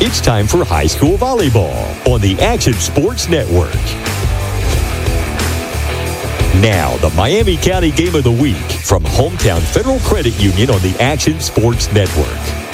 It's time for high school volleyball on the Action Sports Network. Now, the Miami County Game of the Week from Hometown Federal Credit Union on the Action Sports Network.